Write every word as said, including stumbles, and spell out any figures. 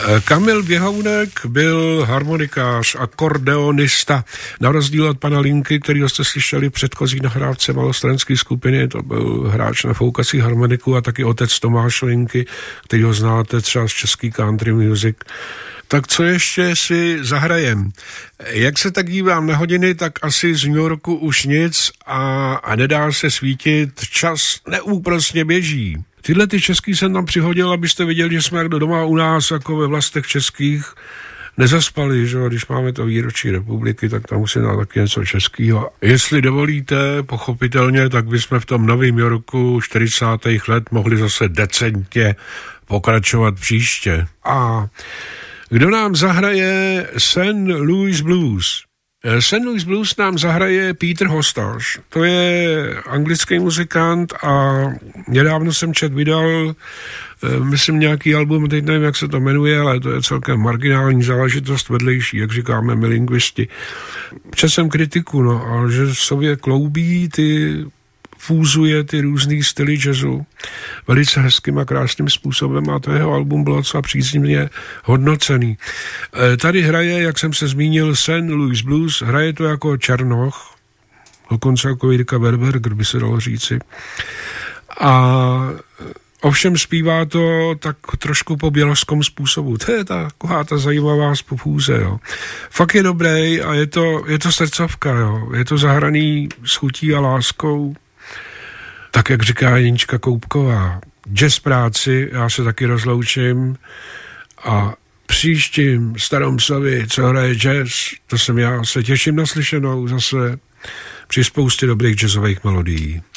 Kamil Běhounek byl harmonikář, akordeonista. Na rozdíl od pana Linky, kterýho jste slyšeli v předchozí nahrávce malostranské skupiny, to byl hráč na foukací harmoniku a taky otec Tomáš Linky, kterýho znáte třeba z český country music. Tak co ještě si zahrajem? Jak se tak dívám na hodiny, tak asi z New Yorku už nic a, a nedá se svítit, čas neúprosně běží. Tyhle ty český jsem tam přihodil, abyste viděli, že jsme jak doma u nás, jako ve vlastech českých, nezaspali, že když máme to výročí republiky, tak tam musí dát taky něco českého. Jestli dovolíte, pochopitelně, tak bychom v tom Novém Yorku čtyřicátých let mohli zase decentně pokračovat příště. A kdo nám zahraje Saint Louis Blues? Saint Louis Blues nám zahraje Peter Hostage. To je anglický muzikant a nedávno jsem čet vydal, myslím, nějaký album, teď nevím, jak se to jmenuje, ale to je celkem marginální záležitost vedlejší, jak říkáme my lingvisti. Čet jsem kritiku, no, a že sobě kloubí ty fúzuje ty různý styly jazzu velice hezkým a krásným způsobem a to jeho album bylo docela příznivě hodnocený. Tady hraje, jak jsem se zmínil, Saint Louis Blues, hraje to jako Černoch, dokonce jako Jirka Berberger, by se dalo říci. A ovšem zpívá to tak trošku po běloskom způsobu. To je taková ta zajímavá fúze, jo. Fakt je dobrý a je to, je to srdcovka, jo. Je to zahraný s chutí a láskou. Tak, jak říká Jenička Koupková, jazz práci, já se taky rozloučím a příštím starom sovi, co hraje jazz, to jsem já, se těším na slyšenou zase při spoustě dobrých jazzových melodií.